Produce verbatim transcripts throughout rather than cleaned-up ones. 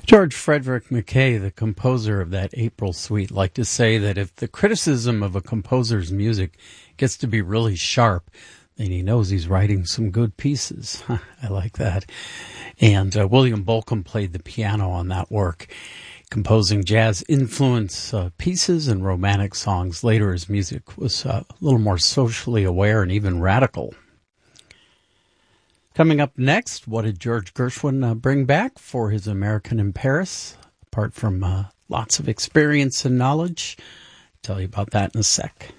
George Frederick Mackay, the composer of that April Suite, liked to say that if the criticism of a composer's music gets to be really sharp, then he knows he's writing some good pieces. I like that. And uh, William Bolcom played the piano on that work, composing jazz influence uh, pieces and romantic songs. Later, his music was uh, a little more socially aware and even radical. Coming up next, what did George Gershwin uh, bring back for his American in Paris? Apart from uh, lots of experience and knowledge, I'll tell you about that in a sec.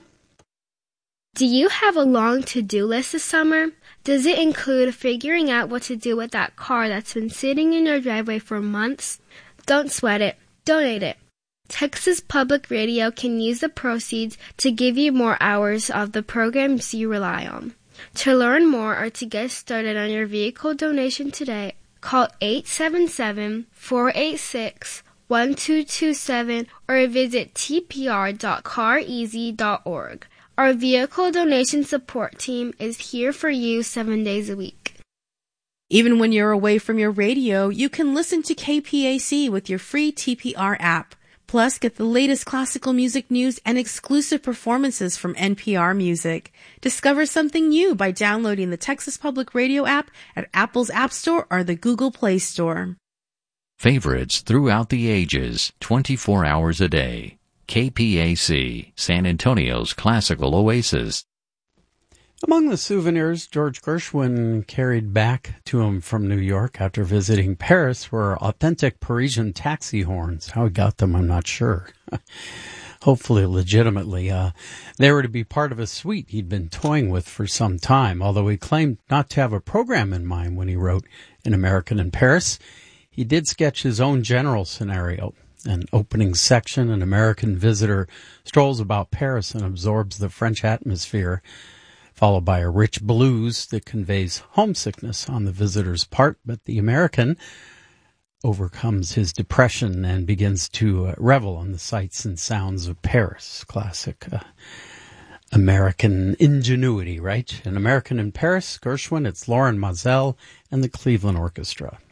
Do you have a long to-do list this summer? Does it include figuring out what to do with that car that's been sitting in your driveway for months? Don't sweat it. Donate it. Texas Public Radio can use the proceeds to give you more hours of the programs you rely on. To learn more or to get started on your vehicle donation today, call eight seven seven, four eight six, one two two seven or visit t p r dot car easy dot org. Our vehicle donation support team is here for you seven days a week. Even when you're away from your radio, you can listen to K P A C with your free T P R app. Plus, get the latest classical music news and exclusive performances from N P R Music. Discover something new by downloading the Texas Public Radio app at Apple's App Store or the Google Play Store. Favorites throughout the ages, twenty-four hours a day. K P A C, San Antonio's classical oasis. Among the souvenirs George Gershwin carried back to him from New York after visiting Paris were authentic Parisian taxi horns. How he got them, I'm not sure. Hopefully legitimately. Uh, they were to be part of a suite he'd been toying with for some time, although he claimed not to have a program in mind when he wrote An American in Paris. He did sketch his own general scenario. An opening section, an American visitor strolls about Paris and absorbs the French atmosphere, followed by a rich blues that conveys homesickness on the visitor's part. But the American overcomes his depression and begins to uh, revel in the sights and sounds of Paris. Classic uh, American ingenuity, right? An American in Paris, Gershwin, it's Lauren Moselle and the Cleveland Orchestra.